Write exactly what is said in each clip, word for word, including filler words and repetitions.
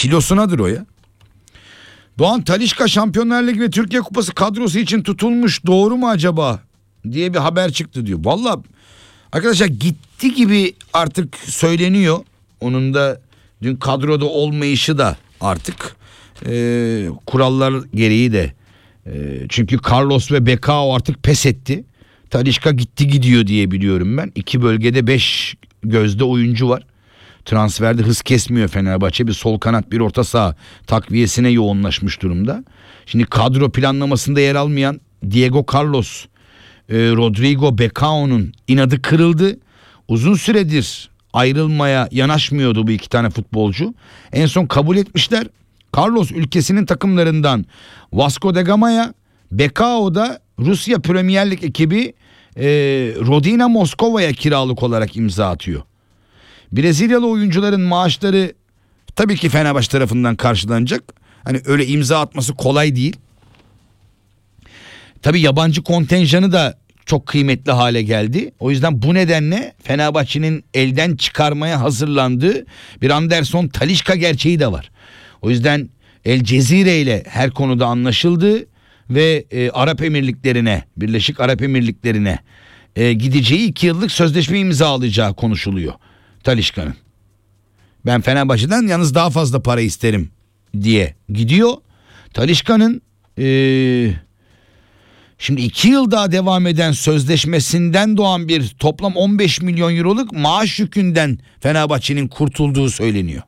kilosunadır o ya. Doğan Talisca Şampiyonlar Ligi ve Türkiye Kupası kadrosu için tutulmuş, doğru mu acaba diye bir haber çıktı diyor. Vallahi arkadaşlar gitti gibi artık söyleniyor. Onun da dün kadroda olmayışı da artık e, kurallar gereği de e, çünkü Carlos ve Becao artık pes etti. Talisca gitti gidiyor diye biliyorum ben. İki bölgede beş gözde oyuncu var. Transferde hız kesmiyor Fenerbahçe. Bir sol kanat, bir orta saha takviyesine yoğunlaşmış durumda. Şimdi kadro planlamasında yer almayan Diego Carlos, e, Rodrigo Becao'nun inadı kırıldı. Uzun süredir ayrılmaya yanaşmıyordu bu iki tane futbolcu. En son kabul etmişler. Carlos ülkesinin takımlarından Vasco da Gama'ya, Becao da Rusya Premier Lig ekibi e, Rodina Moskova'ya kiralık olarak imza atıyor. Brezilyalı oyuncuların maaşları tabii ki Fenerbahçe tarafından karşılanacak. Hani öyle imza atması kolay değil. Tabii yabancı kontenjanı da çok kıymetli hale geldi. O yüzden bu nedenle Fenerbahçe'nin elden çıkarmaya hazırlandığı bir Anderson Talisca gerçeği de var. O yüzden El Cezire ile her konuda anlaşıldı ve e, Arap Emirlikleri'ne, Birleşik Arap Emirlikleri'ne e, gideceği iki yıllık sözleşme imzalayacağı konuşuluyor Talisca'nın. Ben Fenerbahçe'den yalnız daha fazla para isterim diye gidiyor. Talisca'nın e, şimdi iki yıl daha devam eden sözleşmesinden doğan bir toplam on beş milyon euroluk maaş yükünden Fenerbahçe'nin kurtulduğu söyleniyor.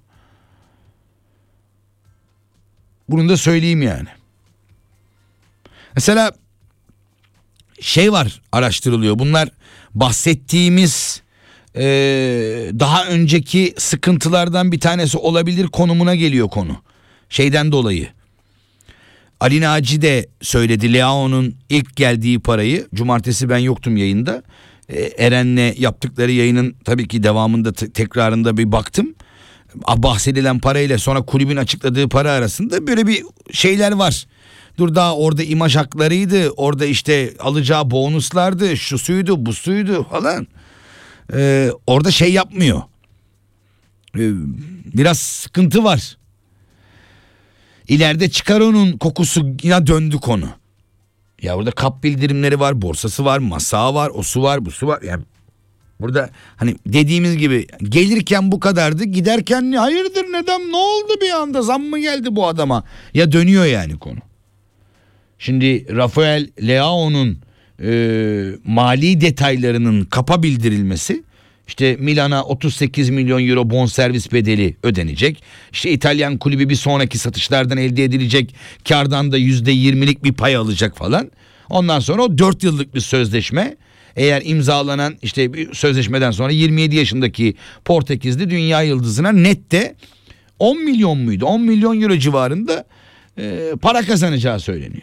Bunu da söyleyeyim yani. Mesela şey var, araştırılıyor. Bunlar bahsettiğimiz e, daha önceki sıkıntılardan bir tanesi olabilir konumuna geliyor konu. Şeyden dolayı. Ali Naci de söyledi, Leao'nun ilk geldiği parayı, cumartesi ben yoktum yayında. E, Eren'le yaptıkları yayının tabii ki devamında te- tekrarında bir baktım. Bahsedilen parayla sonra kulübün açıkladığı para arasında böyle bir şeyler var. Dur daha orada imaj haklarıydı, orada işte alacağı bonuslardı, şu suydu, bu suydu falan. Ee, orada şey yapmıyor. Ee, biraz sıkıntı var. İleride çıkar onun kokusuna döndü konu. Ya orada kap bildirimleri var, borsası var, masa var, o su var, bu su var. Yani burada hani dediğimiz gibi gelirken bu kadardı, giderken hayırdır neden, ne oldu bir anda, zam mı geldi bu adama? Ya dönüyor yani konu. Şimdi Rafael Leao'nun e, mali detaylarının kapa bildirilmesi, işte Milan'a otuz sekiz milyon euro bonservis bedeli ödenecek. İşte İtalyan kulübü bir sonraki satışlardan elde edilecek kardan da yüzde yirmilik bir pay alacak falan. Ondan sonra o dört yıllık bir sözleşme. Eğer imzalanan işte bir sözleşmeden sonra yirmi yedi yaşındaki Portekizli dünya yıldızına nette on milyon muydu? on milyon euro civarında e, para kazanacağı söyleniyor.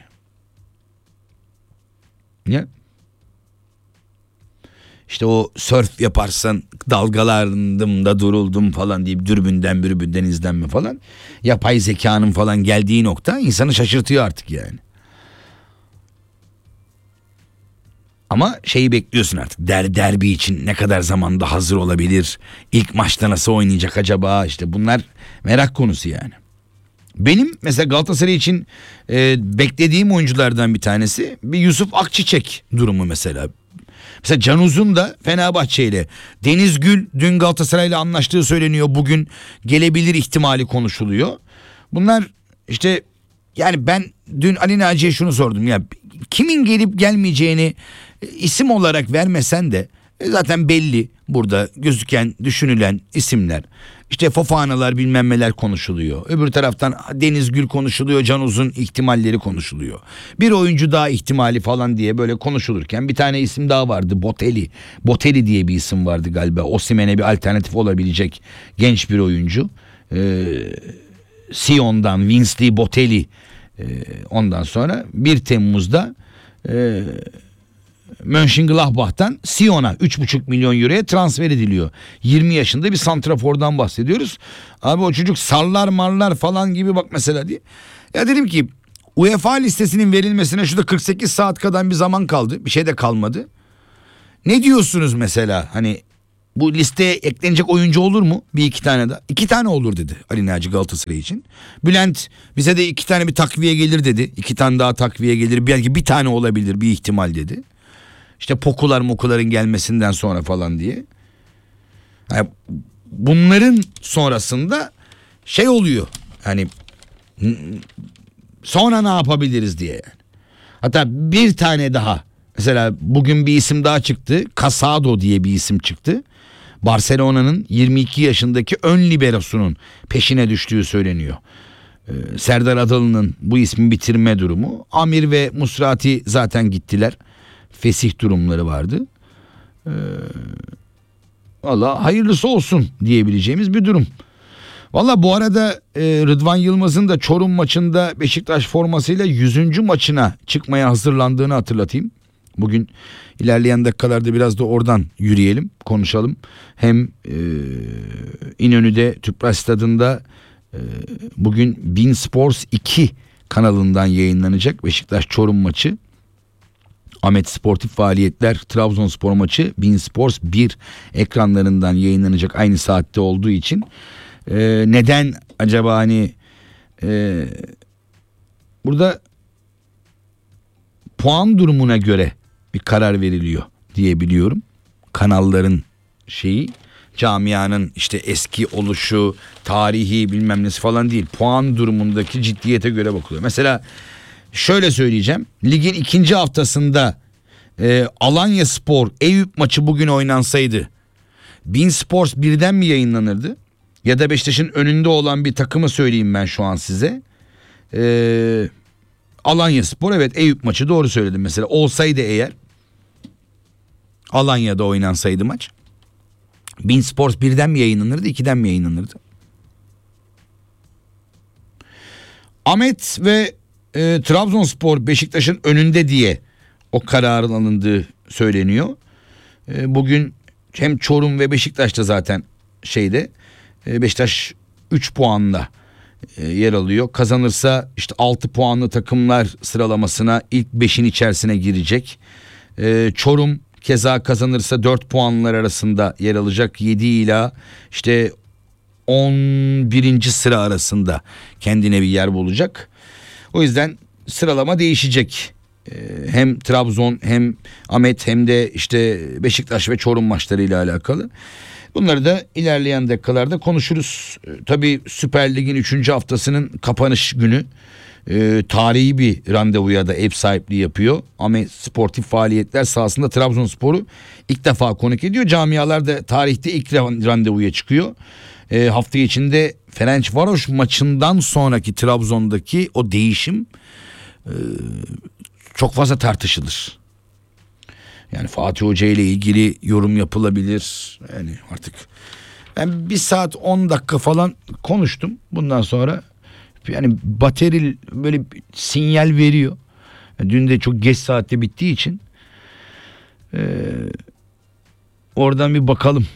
Ya. İşte o sörf yaparsan dalgalandım da duruldum falan deyip dürbünden dürbünden izlenme falan. Yapay zekanın falan geldiği nokta insanı şaşırtıyor artık yani. Ama şeyi bekliyorsun artık, der, derbi için ne kadar zamanda hazır olabilir, ilk maçta nasıl oynayacak acaba, işte bunlar merak konusu yani. Benim mesela Galatasaray için e, beklediğim oyunculardan bir tanesi bir Yusuf Akçiçek durumu mesela. Mesela Can Uzun da Fenerbahçe ile, Deniz Gül dün Galatasaray'la anlaştığı söyleniyor, bugün gelebilir ihtimali konuşuluyor. Bunlar işte yani ben dün Ali Naci'ye şunu sordum ya, kimin gelip gelmeyeceğini isim olarak vermesen de zaten belli burada gözüken, düşünülen isimler. İşte Fofana'lar bilmem neler konuşuluyor. Öbür taraftan Deniz Gül konuşuluyor, Can Uzun ihtimalleri konuşuluyor. Bir oyuncu daha ihtimali falan diye böyle konuşulurken bir tane isim daha vardı, Botelli. Botelli diye bir isim vardı galiba. Osimhen'e bir alternatif olabilecek genç bir oyuncu. Ee, Sion'dan Winsley Botelli. Ee, ondan sonra bir Temmuz'da e, Mönchengladbach'tan Sion'a üç buçuk milyon euroya transfer ediliyor. yirmi yaşında bir santrafordan bahsediyoruz. Abi o çocuk sallar marlar falan gibi bak mesela diye. Ya dedim ki UEFA listesinin verilmesine şurada kırk sekiz saat kadar bir zaman kaldı. Bir şey de kalmadı. Ne diyorsunuz mesela, hani bu listeye eklenecek oyuncu olur mu? Bir iki tane daha. İki tane olur dedi Ali Naci Galatasaray için. Bülent bize de iki tane bir takviye gelir dedi. İki tane daha takviye gelir. Belki bir tane olabilir bir ihtimal dedi. İşte pokular mokuların gelmesinden sonra falan diye. Yani bunların sonrasında şey oluyor. Hani sonra ne yapabiliriz diye. Yani. Hatta bir tane daha. Mesela bugün bir isim daha çıktı. Casado diye bir isim çıktı. Barcelona'nın yirmi iki yaşındaki ön liberosunun peşine düştüğü söyleniyor. Ee, Serdar Adalı'nın bu ismi bitirme durumu. Amir ve Musrati zaten gittiler. Fesih durumları vardı. Ee, Valla hayırlısı olsun diyebileceğimiz bir durum. Valla bu arada e, Rıdvan Yılmaz'ın da Çorum maçında Beşiktaş formasıyla yüzüncü maçına çıkmaya hazırlandığını hatırlatayım. Bugün ilerleyen dakikalarda biraz da oradan yürüyelim, konuşalım. Hem e, İnönü'de Tüpraş Stadı'nda e, bugün Bein Sports iki kanalından yayınlanacak Beşiktaş Çorum maçı. Ahmet Sportif Faaliyetler Trabzonspor maçı Bein Sports bir ekranlarından yayınlanacak aynı saatte olduğu için. E, neden acaba hani e, burada puan durumuna göre bir karar veriliyor diye biliyorum. Kanalların şeyi, camianın işte eski oluşu, tarihi bilmem nesi falan değil. Puan durumundaki ciddiyete göre bakılıyor. Mesela şöyle söyleyeceğim. Ligin ikinci haftasında e, Alanya Spor Eyüp maçı bugün oynansaydı Bein Sports birden mi yayınlanırdı? Ya da Beşiktaş'ın önünde olan bir takımı söyleyeyim ben şu an size. Eee Alanya Spor, evet, Eyüp maçı doğru söyledim mesela. Olsaydı eğer Alanya'da oynansaydı maç, Bein Sports birden mi yayınlanırdı, ikiden mi yayınlanırdı? Ahmet ve e, Trabzonspor Beşiktaş'ın önünde diye o kararın alındığı söyleniyor. E, bugün hem Çorum ve Beşiktaş'ta zaten şeyde e, Beşiktaş üç puanla yer alıyor. Kazanırsa işte altı puanlı takımlar sıralamasına ilk beşin içerisine girecek. Ee, Çorum keza kazanırsa dört puanlar arasında yer alacak. yedi ila işte on birinci sıra arasında kendine bir yer bulacak. O yüzden sıralama değişecek. Ee, hem Trabzon hem Ahmet hem de işte Beşiktaş ve Çorum maçlarıyla alakalı. Bunları da ilerleyen dakikalarda konuşuruz. Ee, tabii Süper Lig'in üçüncü haftasının kapanış günü e, tarihi bir randevuya da ev sahipliği yapıyor. Ahmet Sportif Faaliyetler sahasında Trabzonspor'u ilk defa konuk ediyor. Camialar da tarihte ilk randevuya çıkıyor. E, hafta içinde Ferencvaroş maçından sonraki Trabzon'daki o değişim e, çok fazla tartışılır. Yani Fatih Hoca ile ilgili yorum yapılabilir. Yani artık ben bir saat on dakika falan konuştum. Bundan sonra yani bateri böyle sinyal veriyor. Yani dün de çok geç saatte bittiği için ee, oradan bir bakalım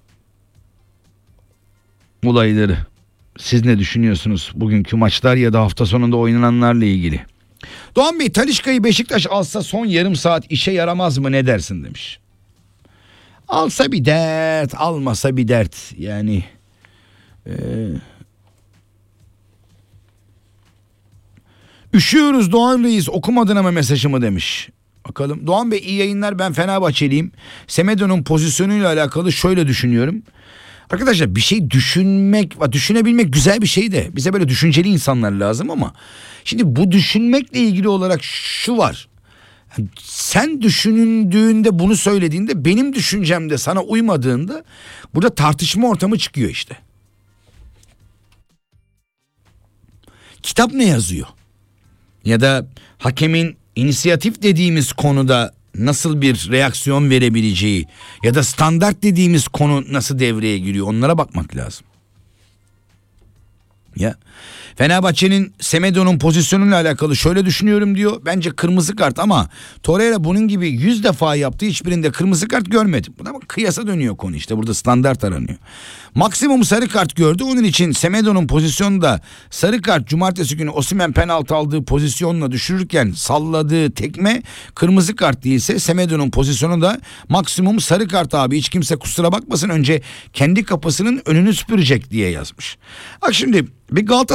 olayları. Siz ne düşünüyorsunuz bugünkü maçlar ya da hafta sonunda oynananlarla ilgili? Doğan Bey, Talisca'yı Beşiktaş alsa son yarım saat işe yaramaz mı, ne dersin demiş. Alsa bir dert, almasa bir dert. Yani e, üşüyoruz Doğan Reis, okumadın ama mesajımı demiş. Bakalım. Doğan Bey iyi yayınlar, ben Fenerbahçeliyim. Semedo'nun pozisyonuyla alakalı şöyle düşünüyorum. Arkadaşlar bir şey düşünmek, düşünebilmek güzel bir şey de bize böyle düşünceli insanlar lazım ama şimdi bu düşünmekle ilgili olarak şu var. Sen düşündüğünde, bunu söylediğinde, benim düşüncemde sana uymadığında burada tartışma ortamı çıkıyor işte. Kitap ne yazıyor? Ya da hakemin inisiyatif dediğimiz konuda nasıl bir reaksiyon verebileceği ya da standart dediğimiz konu nasıl devreye giriyor, onlara bakmak lazım. Ya Fenerbahçe'nin Semedo'nun pozisyonuyla alakalı şöyle düşünüyorum diyor. Bence kırmızı kart, ama Torreira bunun gibi yüz defa yaptı, hiçbirinde kırmızı kart görmedim. Bu da kıyasa dönüyor konu, işte burada standart aranıyor. Maksimum sarı kart gördü. Onun için Semedo'nun pozisyonu da sarı kart. Cumartesi günü Osimhen penaltı aldığı pozisyonla düşürürken salladığı tekme kırmızı kart değilse Semedo'nun pozisyonu da maksimum sarı kart abi. Hiç kimse kusura bakmasın, önce kendi kapısının önünü süpürecek diye yazmış. Bak şimdi bir Galatasaray